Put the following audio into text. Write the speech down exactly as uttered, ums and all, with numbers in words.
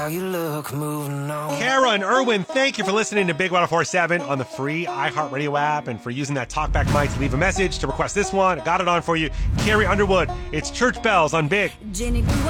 How you look moving on. Kara and Erwin, thank you for listening to Big one oh four point seven on the free iHeartRadio app and for using that talkback mic to leave a message to request this one. I got it on for you. Carrie Underwood, it's Church Bells on Big. Jenny grew